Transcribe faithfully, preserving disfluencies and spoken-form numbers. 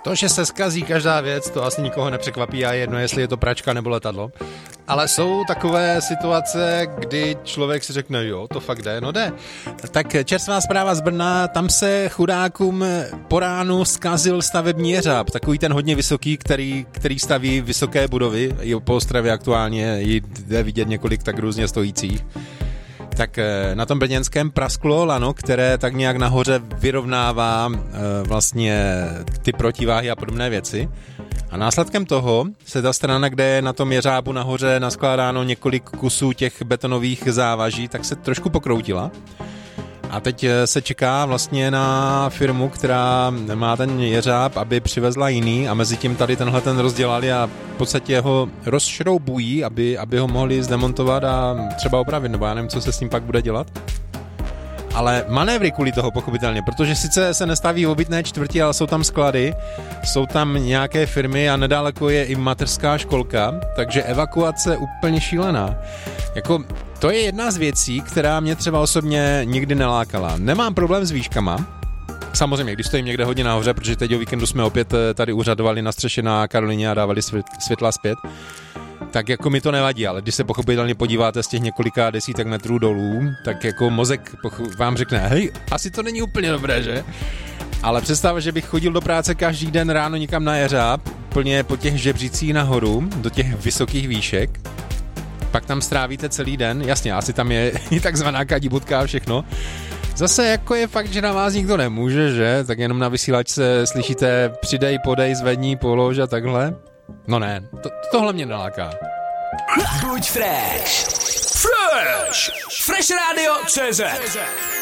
To, že se zkazí každá věc, to asi nikoho nepřekvapí a jedno, jestli je to pračka nebo letadlo. Ale jsou takové situace, kdy člověk si řekne, jo, to fakt jde, no jde. Tak čerstvá zpráva z Brna, tam se chudákům po ránu zkazil stavební jeřáb, takový ten hodně vysoký, který, který staví vysoké budovy, i po Ostravě aktuálně jde vidět několik tak různě stojících. Tak na tom brněnském prasklo lano, které tak nějak nahoře vyrovnává vlastně ty protiváhy a podobné věci. A následkem toho se ta strana, kde je na tom jeřábu nahoře naskládáno několik kusů těch betonových závaží, tak se trošku pokroutila. A teď se čeká vlastně na firmu, která má ten jeřáb, aby přivezla jiný a mezi tím tady tenhle ten rozdělali a v podstatě ho rozšroubují, aby, aby ho mohli zdemontovat a třeba opravit, nebo já nevím, co se s tím pak bude dělat. Ale manévry kvůli toho pochopitelně, protože sice se nestaví v obytné čtvrti, ale jsou tam sklady, jsou tam nějaké firmy a nedaleko je i mateřská školka, takže evakuace úplně šílená. Jako, to je jedna z věcí, která mě třeba osobně nikdy nelákala. Nemám problém s výškama, samozřejmě, když stojím někde hodně nahoře, protože teď o víkendu jsme opět tady úřadovali na střeše na Karolině a dávali světla zpět, tak jako mi to nevadí, ale když se pochopitelně podíváte z těch několika desítek metrů dolů, tak jako mozek vám řekne, hej, asi to není úplně dobré, že? Ale představa, že bych chodil do práce každý den ráno někam na jeřáb, úplně po těch žebřících nahoru, do těch vysokých výšek, pak tam strávíte celý den, jasně, asi tam je i takzvaná kadibudka a všechno. Zase jako je fakt, že na vás nikdo nemůže, že? Tak jenom na vysílačce slyšíte přidej, podej, zvedni, polož a takhle. No ne, to, tohle mě neláká. Buď fresh. Fresh. Fresh Radio C Z.